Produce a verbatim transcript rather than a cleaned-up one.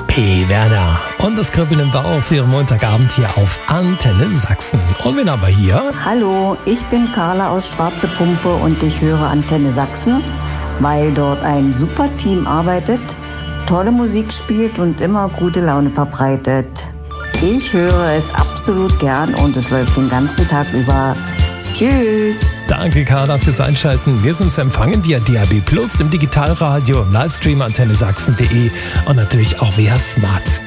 P. Werner und das Kribbeln im Bauch für Ihren Montagabend hier auf Antenne Sachsen. Und wen haben wir hier? Hallo, ich bin Carla aus Schwarze Pumpe und ich höre Antenne Sachsen, weil dort ein super Team arbeitet, tolle Musik spielt und immer gute Laune verbreitet. Ich höre es absolut gern und es läuft den ganzen Tag über. Tschüss. Danke, Carla, fürs Einschalten. Wir sind zu empfangen via D A B plus, im Digitalradio, im Livestream antenne sachsen punkt de und natürlich auch via Smart Speaker.